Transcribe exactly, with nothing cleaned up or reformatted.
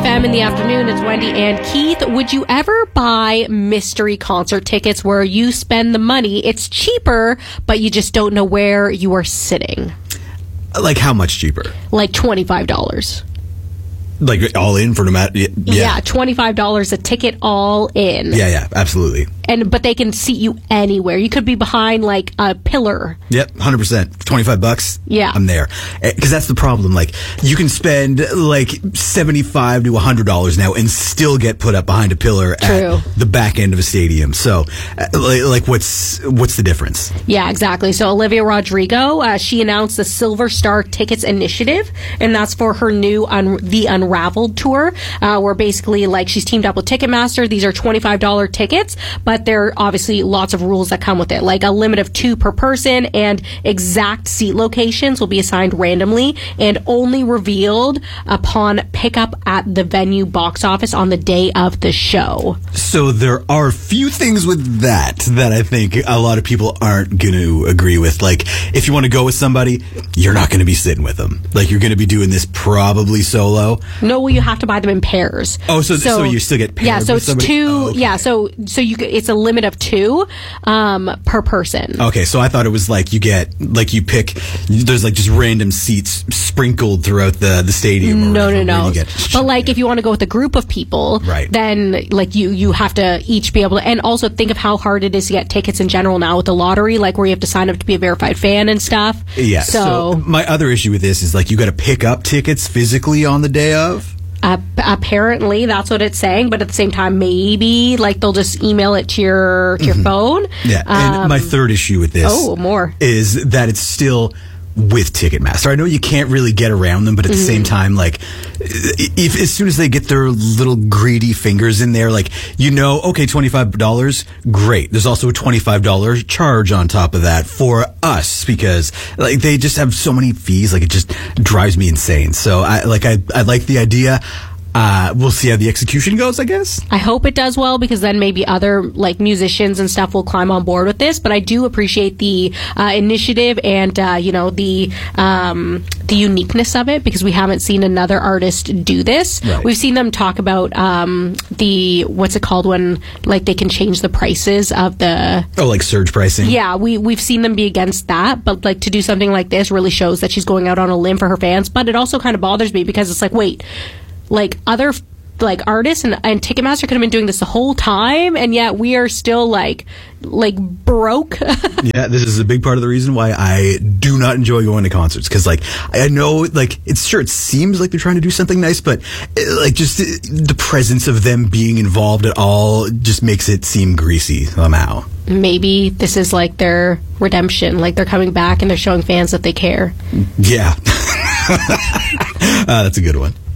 M in the afternoon. It's Wendy and Keith. Would you ever buy mystery concert tickets where you spend the money? It's cheaper, but you just don't know where you are sitting. Like how much cheaper? Like twenty-five dollars. Like all in for no matter. Yeah, yeah, twenty-five dollars a ticket, all in. Yeah, yeah, absolutely. And but they can seat you anywhere. You could be behind like a pillar. Yep, one hundred percent. twenty-five bucks. Yeah, I'm there. Because that's the problem. Like you can spend like seventy-five to one hundred dollars now and still get put up behind a pillar True. at the back end of a stadium. So, like, like what's what's the difference? Yeah, exactly. So Olivia Rodrigo, uh, she announced the Silver Star Tickets Initiative, and that's for her new un- the Unraveled tour, uh, where basically like she's teamed up with Ticketmaster. These are twenty-five dollars tickets, but there are obviously lots of rules that come with it, like a limit of two per person, and exact seat locations will be assigned randomly and only revealed upon pickup at the venue box office on the day of the show. So there are a few things with that that I think a lot of people aren't going to agree with. Like, if you want to go with somebody, you're not going to be sitting with them. Like, you're going to be doing this probably solo. No, well, you have to buy them in pairs. Oh, so so, so you still get paired Yeah, so with it's somebody? two. Oh, okay. Yeah, so so you it's a limit of two um, per person. Okay, so I thought it was like you get like you pick. There's like just random seats sprinkled throughout the the stadium. Or no, whatever, no, no. you get, but like if you want to go with a group of people, right. then like you you have to each be able to, and also think of how hard it is to get tickets in general now with the lottery, like where you have to sign up to be a verified fan and stuff. Yeah. So, so my other issue with this is like you got to pick up tickets physically on the day of. Uh, apparently that's what it's saying, but at the same time maybe like they'll just email it to your to your mm-hmm. phone. Yeah. And um, my third issue with this oh more is that it's still with Ticketmaster. I know you can't really get around them, but at mm-hmm. the same time, like, if as soon as they get their little greedy fingers in there, like, you know, okay, twenty-five dollars, great. There's also a twenty-five dollars charge on top of that for us because, like, they just have so many fees. Like, it just drives me insane. So, I like, I, I like the idea. Uh, we'll see how the execution goes, I guess. I hope it does well because then maybe other like musicians and stuff will climb on board with this. But I do appreciate the uh, initiative and uh, you know the um, the uniqueness of it because we haven't seen another artist do this. Right. We've seen them talk about um, the what's it called when like they can change the prices of the oh like surge pricing. Yeah, we we've seen them be against that, but like to do something like this really shows that she's going out on a limb for her fans. But it also kind of bothers me because it's like wait. Like other like artists and, and Ticketmaster could have been doing this the whole time, and yet we are still like like broke. Yeah, this is a big part of the reason why I do not enjoy going to concerts because like I know like it's sure it seems like they're trying to do something nice, but it, like just the presence of them being involved at all just makes it seem greasy somehow. Maybe this is like their redemption, like they're coming back and they're showing fans that they care. Yeah, uh, that's a good one.